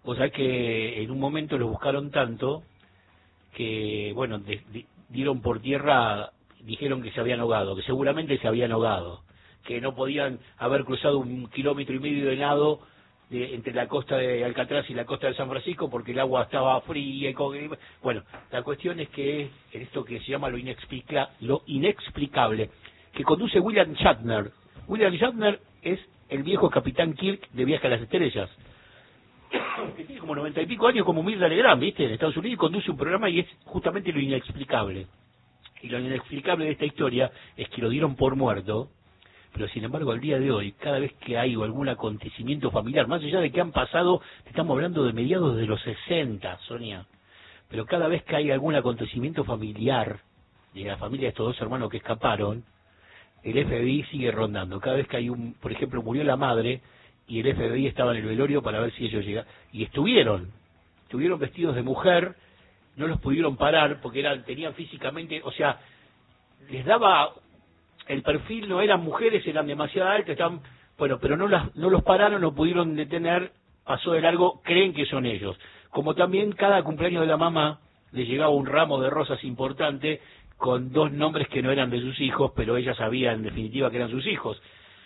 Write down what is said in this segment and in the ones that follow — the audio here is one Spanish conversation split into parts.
Vos sabés que en un momento los buscaron tanto que, bueno, dieron por tierra, dijeron que se habían ahogado, que seguramente se habían ahogado, que no podían haber cruzado 1,5 kilómetros de nado entre la costa de Alcatraz y la costa de San Francisco porque el agua estaba fría. Bueno, la cuestión es que es esto que se llama lo inexplicable, que conduce William Shatner. William Shatner es el viejo capitán Kirk de Viaje a las Estrellas, que tiene como 90 y pico años, como Mirta Legrand, ¿viste? En Estados Unidos, y conduce un programa y es justamente lo inexplicable. Y lo inexplicable de esta historia es que lo dieron por muerto, pero sin embargo al día de hoy, cada vez que hay algún acontecimiento familiar, más allá de que han pasado, estamos hablando de mediados de los 60, Sonia, pero cada vez que hay algún acontecimiento familiar de la familia de estos dos hermanos que escaparon, el FBI sigue rondando. Cada vez que hay por ejemplo, murió la madre y el FBI estaba en el velorio para ver si ellos llegaban, y estuvieron vestidos de mujer, no los pudieron parar porque tenían físicamente, o sea, les daba el perfil, no eran mujeres, eran demasiado altas, estaban, bueno, pero no los pararon, no pudieron detener, pasó de largo, creen que son ellos. Como también cada cumpleaños de la mamá le llegaba un ramo de rosas importante con 2 nombres que no eran de sus hijos, pero ella sabía en definitiva que eran sus hijos.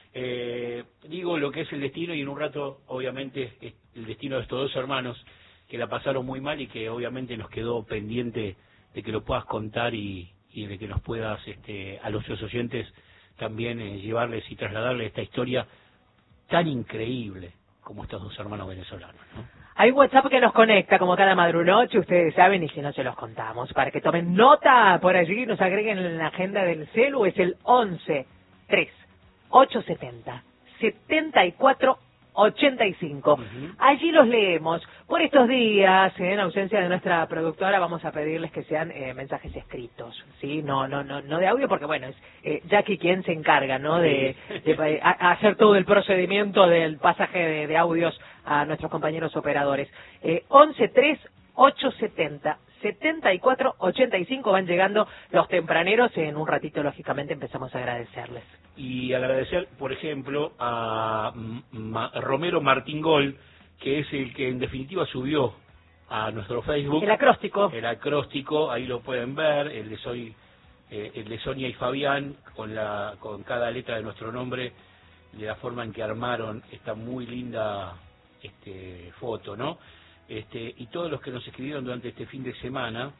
Digo lo que es el destino, y en un rato obviamente es el destino de estos dos hermanos que la pasaron muy mal y que obviamente nos quedó pendiente de que lo puedas contar y de que nos puedas a los oyentes también llevarles y trasladarles esta historia tan increíble como estos dos hermanos venezolanos, ¿no? Hay WhatsApp que nos conecta como cada madrunoche, ustedes saben, y si no se los contamos, para que tomen nota por allí, nos agreguen en la agenda del celu, es el 11 3 870 74 85. Allí los leemos. Por estos días, en ausencia de nuestra productora, vamos a pedirles que sean mensajes escritos, ¿sí? No de audio, porque bueno, es Jackie quien se encarga, ¿no? De hacer todo el procedimiento del pasaje de audios a nuestros compañeros operadores. 11 3 870 74 85 van llegando los tempraneros. En un ratito, lógicamente, empezamos a agradecerles. Y agradecer, por ejemplo, a Romero Martingol, que es el que en definitiva subió a nuestro Facebook el acróstico, ahí lo pueden ver, el de Sonia y Fabián, con cada letra de nuestro nombre, de la forma en que armaron esta muy linda foto, ¿no? Y todos los que nos escribieron durante este fin de semana,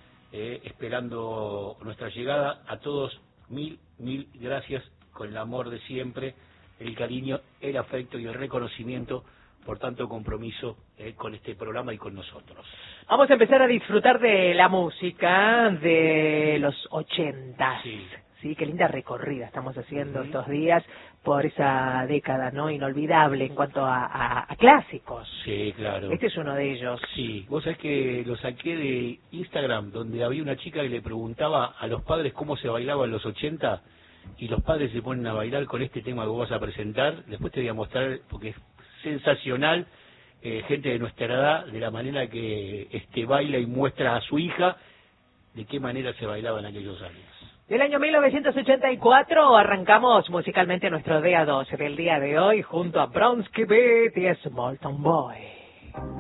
esperando nuestra llegada, a todos mil gracias, con el amor de siempre, el cariño, el afecto y el reconocimiento por tanto compromiso con este programa y con nosotros. Vamos a empezar a disfrutar de la música de los 80. Sí, qué linda recorrida estamos haciendo estos días por esa década, ¿no? Inolvidable en cuanto a clásicos. Sí, claro. Este es uno de ellos. Sí, vos sabés que lo saqué de Instagram, donde había una chica que le preguntaba a los padres cómo se bailaba en los 80, y los padres se ponen a bailar con este tema que vos vas a presentar. Después te voy a mostrar, porque es sensacional, gente de nuestra edad, de la manera que baila y muestra a su hija de qué manera se bailaba en aquellos años. Del año 1984 arrancamos musicalmente nuestro día 12 del día de hoy junto a Bronski Beat y Small Town Boy.